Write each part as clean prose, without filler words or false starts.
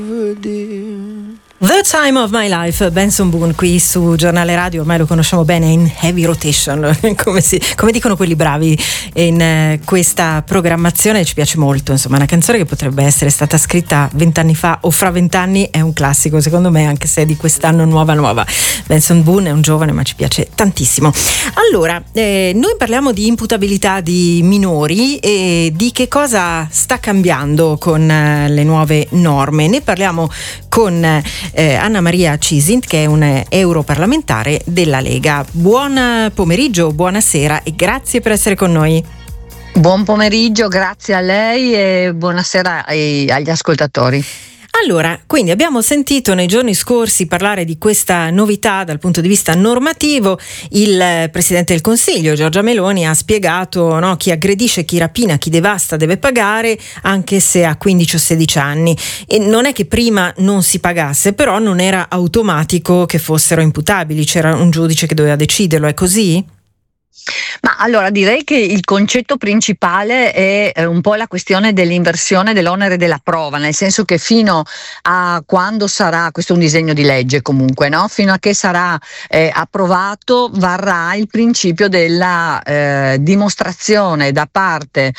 The Time of My Life, Benson Boone qui su Giornale Radio, ormai lo conosciamo bene, in heavy rotation, come dicono quelli bravi in questa programmazione. Ci piace molto, insomma, una canzone che potrebbe essere stata scritta 20 anni fa o fra 20 anni, è un classico secondo me, anche se è di quest'anno nuova. Benson Boone è un giovane ma ci piace tantissimo. Allora, noi parliamo di imputabilità di minori e di che cosa sta cambiando con le nuove norme. Ne parliamo con Anna Maria Cisint, che è un europarlamentare della Lega. Buon pomeriggio, buonasera e grazie per essere con noi. Buon pomeriggio, grazie a lei e buonasera agli ascoltatori. Allora, quindi abbiamo sentito nei giorni scorsi parlare di questa novità dal punto di vista normativo. Il Presidente del Consiglio, Giorgia Meloni, ha spiegato, no, chi aggredisce, chi rapina, chi devasta deve pagare anche se ha 15 o 16 anni. E non è che prima non si pagasse, però non era automatico che fossero imputabili, c'era un giudice che doveva deciderlo, è così? Ma allora direi che il concetto principale è un po' la questione dell'inversione dell'onere della prova, nel senso che fino a quando sarà, questo è un disegno di legge comunque, no? Fino a che sarà approvato varrà il principio della dimostrazione da parte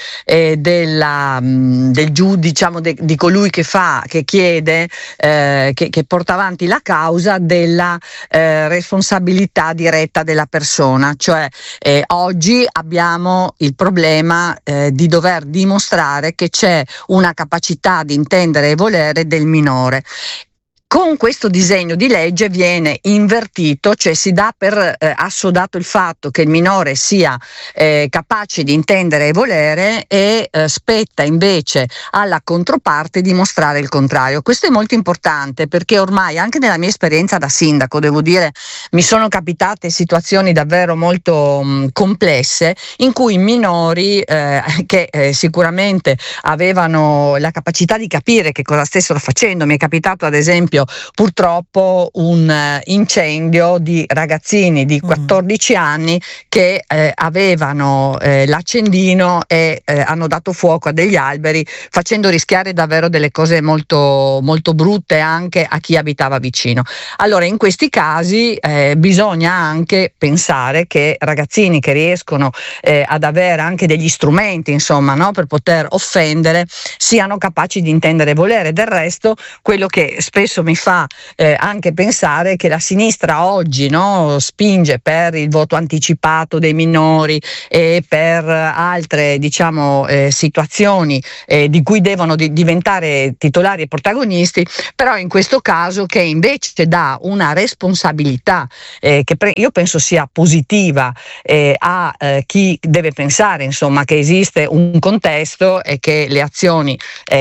del giudice, diciamo di colui che chiede, che porta avanti la causa, della responsabilità diretta della persona, cioè oggi abbiamo il problema di dover dimostrare che c'è una capacità di intendere e volere del minore. Con questo disegno di legge viene invertito, cioè si dà per assodato il fatto che il minore sia capace di intendere e volere e spetta invece alla controparte dimostrare il contrario. Questo è molto importante perché ormai anche nella mia esperienza da sindaco, devo dire, mi sono capitate situazioni davvero molto complesse in cui minori che sicuramente avevano la capacità di capire che cosa stessero facendo. Mi è capitato ad esempio purtroppo un incendio di ragazzini di 14 anni che avevano l'accendino e hanno dato fuoco a degli alberi, facendo rischiare davvero delle cose molto, molto brutte anche a chi abitava vicino. Allora in questi casi bisogna anche pensare che ragazzini che riescono ad avere anche degli strumenti, insomma, no, per poter offendere, siano capaci di intendere e volere. Del resto, quello che spesso mi fa anche pensare che la sinistra oggi, no, spinge per il voto anticipato dei minori e per altre, diciamo, situazioni di cui devono diventare titolari e protagonisti, però in questo caso che invece dà una responsabilità che io penso sia positiva a chi deve pensare, insomma, che esiste un contesto e che le azioni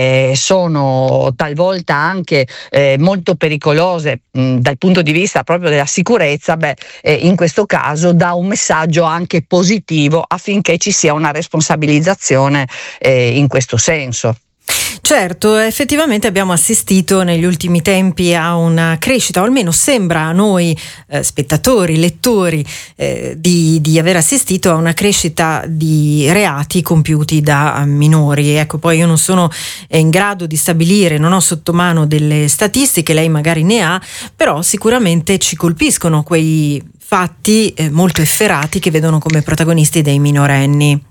sono talvolta anche molto pericolose dal punto di vista proprio della sicurezza. In questo caso dà un messaggio anche positivo affinché ci sia una responsabilizzazione in questo senso. Certo, effettivamente abbiamo assistito negli ultimi tempi a una crescita, o almeno sembra a noi spettatori, lettori, di aver assistito a una crescita di reati compiuti da minori. Ecco, poi io non sono in grado di stabilire, non ho sotto mano delle statistiche, lei magari ne ha, però sicuramente ci colpiscono quei fatti molto efferati che vedono come protagonisti dei minorenni.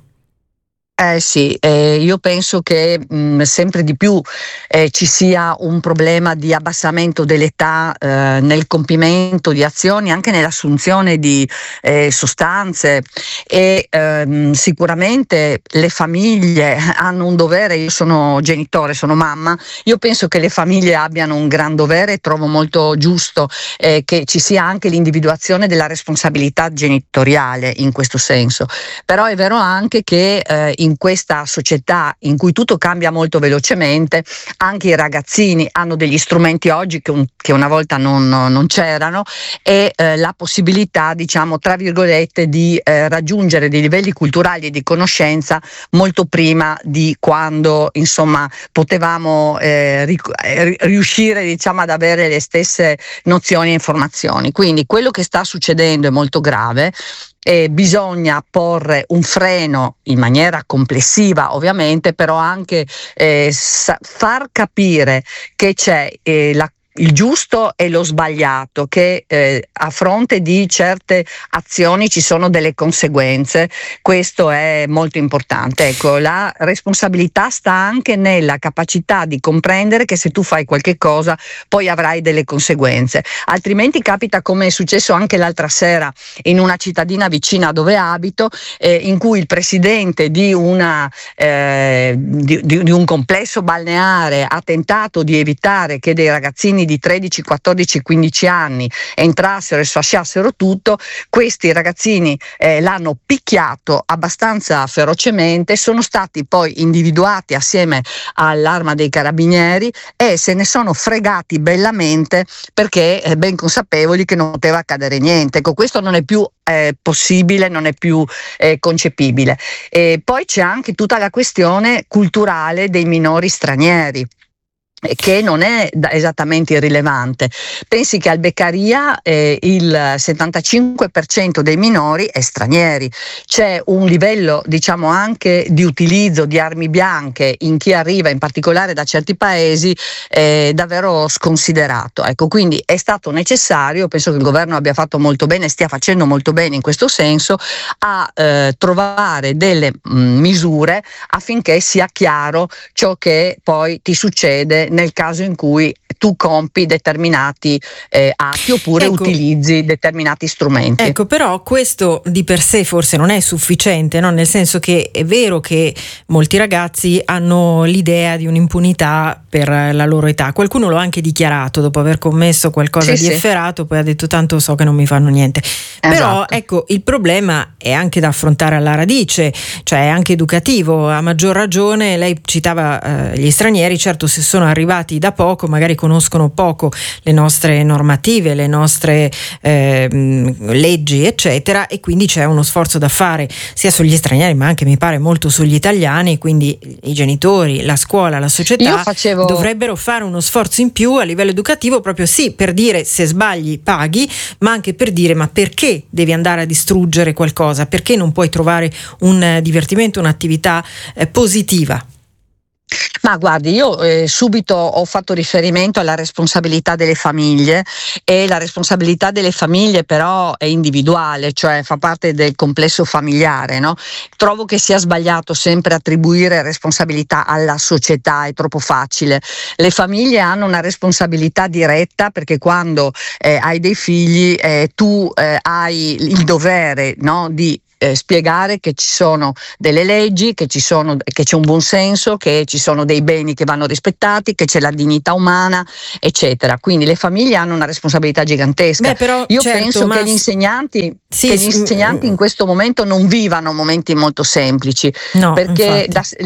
Sì, io penso che sempre di più ci sia un problema di abbassamento dell'età nel compimento di azioni, anche nell'assunzione di sostanze e sicuramente le famiglie hanno un dovere. Io sono genitore, sono mamma, io penso che le famiglie abbiano un gran dovere e trovo molto giusto che ci sia anche l'individuazione della responsabilità genitoriale in questo senso. Però è vero anche che in questa società in cui tutto cambia molto velocemente, anche i ragazzini hanno degli strumenti oggi che una volta non c'erano e la possibilità, diciamo, tra virgolette, di raggiungere dei livelli culturali e di conoscenza molto prima di quando, insomma, potevamo riuscire, diciamo, ad avere le stesse nozioni e informazioni. Quindi quello che sta succedendo è molto grave. bisogna porre un freno in maniera complessiva, ovviamente, però anche far capire che c'è il giusto e lo sbagliato, che a fronte di certe azioni ci sono delle conseguenze. Questo è molto importante. Ecco, la responsabilità sta anche nella capacità di comprendere che se tu fai qualche cosa poi avrai delle conseguenze, altrimenti capita, come è successo anche l'altra sera in una cittadina vicina dove abito, in cui il presidente di un complesso balneare ha tentato di evitare che dei ragazzini di 13, 14, 15 anni entrassero e sfasciassero tutto. Questi ragazzini l'hanno picchiato abbastanza ferocemente, sono stati poi individuati assieme all'arma dei carabinieri e se ne sono fregati bellamente, perché ben consapevoli che non poteva accadere niente. Ecco, questo non è più possibile, non è più concepibile. E poi c'è anche tutta la questione culturale dei minori stranieri, che non è esattamente irrilevante. Pensi che al Beccaria il 75% dei minori è stranieri. C'è un livello, diciamo, anche di utilizzo di armi bianche in chi arriva, in particolare da certi paesi, davvero sconsiderato. Ecco, quindi è stato necessario, penso che il governo abbia fatto molto bene, stia facendo molto bene in questo senso, a trovare delle misure affinché sia chiaro ciò che poi ti succede nel caso in cui tu compi determinati atti oppure utilizzi determinati strumenti. Ecco, però questo di per sé forse non è sufficiente, no? Nel senso che è vero che molti ragazzi hanno l'idea di un'impunità per la loro età. Qualcuno lo ha anche dichiarato dopo aver commesso qualcosa di efferato, poi ha detto tanto so che non mi fanno niente. Però ecco, il problema è anche da affrontare alla radice, cioè è anche educativo. A maggior ragione, lei citava gli stranieri, certo, se sono arrivati da poco magari conoscono poco le nostre normative, le nostre leggi eccetera, e quindi c'è uno sforzo da fare sia sugli stranieri ma anche mi pare molto sugli italiani, quindi i genitori, la scuola, la società dovrebbero fare uno sforzo in più a livello educativo, proprio sì, per dire se sbagli paghi, ma anche per dire ma perché devi andare a distruggere qualcosa, perché non puoi trovare un divertimento, un'attività positiva. Ma guardi, io subito ho fatto riferimento alla responsabilità delle famiglie, e la responsabilità delle famiglie però è individuale, cioè fa parte del complesso familiare, no? Trovo che sia sbagliato sempre attribuire responsabilità alla società, è troppo facile. Le famiglie hanno una responsabilità diretta, perché quando hai dei figli tu hai il dovere, no, di spiegare che ci sono delle leggi, che c'è un buon senso, che ci sono dei beni che vanno rispettati, che c'è la dignità umana, eccetera. Quindi le famiglie hanno una responsabilità gigantesca. Io penso che gli insegnanti in questo momento non vivano momenti molto semplici, perché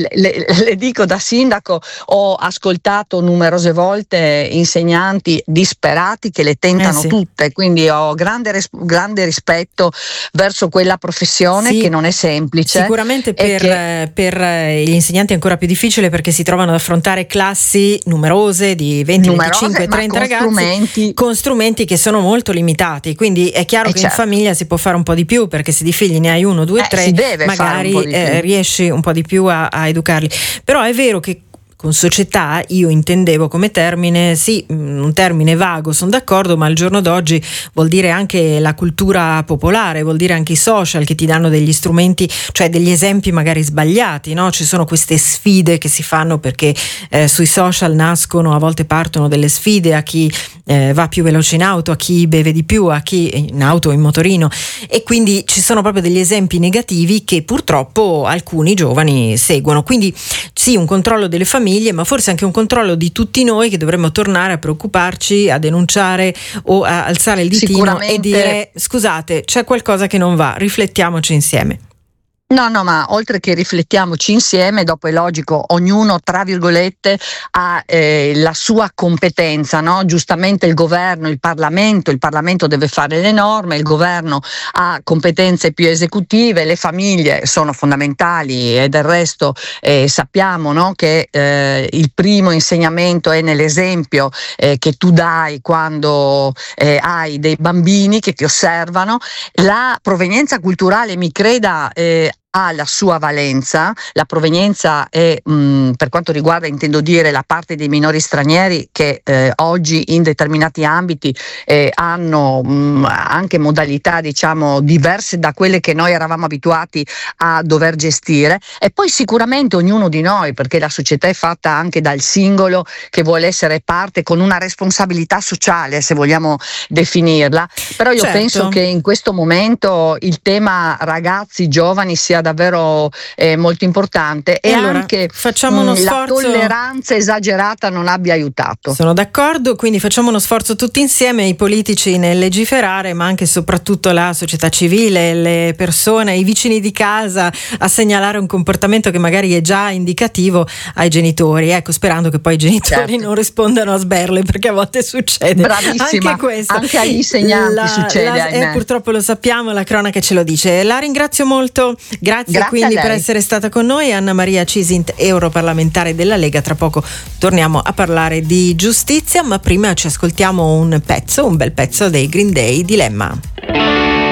le dico, da sindaco ho ascoltato numerose volte insegnanti disperati che le tentano tutte, quindi ho grande rispetto verso quella professione che non è semplice. Sicuramente per gli insegnanti è ancora più difficile, perché si trovano ad affrontare classi numerose di 20, 25, 30 ragazzi con strumenti che sono molto limitati, quindi è chiaro che in famiglia si può fare un po' di più, perché se di figli ne hai 1, 2, 3 magari riesci un po' di più a educarli. Però è vero che con società io intendevo come termine, sì, un termine vago, sono d'accordo, ma al giorno d'oggi vuol dire anche la cultura popolare, vuol dire anche i social che ti danno degli strumenti, cioè degli esempi magari sbagliati, no? Ci sono queste sfide che si fanno perché sui social nascono, a volte partono delle sfide a chi va più veloce in auto, a chi beve di più, a chi in auto o in motorino, e quindi ci sono proprio degli esempi negativi che purtroppo alcuni giovani seguono. Quindi sì, un controllo delle famiglie, ma forse anche un controllo di tutti noi, che dovremmo tornare a preoccuparci, a denunciare o a alzare il ditino e dire scusate, c'è qualcosa che non va, riflettiamoci insieme. No, ma oltre che riflettiamoci insieme, dopo è logico, ognuno tra virgolette ha la sua competenza, no? Giustamente il governo, il Parlamento deve fare le norme, il governo ha competenze più esecutive, le famiglie sono fondamentali e del resto sappiamo, no? Che il primo insegnamento è nell'esempio che tu dai quando hai dei bambini che ti osservano. La provenienza culturale, mi creda, ha la sua valenza. La provenienza è, per quanto riguarda, intendo dire, la parte dei minori stranieri che oggi in determinati ambiti hanno anche modalità, diciamo, diverse da quelle che noi eravamo abituati a dover gestire, e poi sicuramente ognuno di noi, perché la società è fatta anche dal singolo che vuole essere parte con una responsabilità sociale, se vogliamo definirla. Però io penso che in questo momento il tema ragazzi, giovani sia davvero molto importante, e allora, anche facciamo uno sforzo. La tolleranza esagerata non abbia aiutato. Sono d'accordo, quindi facciamo uno sforzo tutti insieme, i politici nel legiferare, ma anche e soprattutto la società civile, le persone, i vicini di casa, a segnalare un comportamento che magari è già indicativo ai genitori, ecco, sperando che poi i genitori non rispondano a sberle, perché a volte succede. Bravissima, anche questo. Anche agli insegnanti succede, purtroppo lo sappiamo, la cronaca ce lo dice. La ringrazio molto. Grazie quindi per essere stata con noi, Anna Maria Cisint, europarlamentare della Lega. Tra poco torniamo a parlare di giustizia, ma prima ci ascoltiamo un bel pezzo dei Green Day, Dilemma.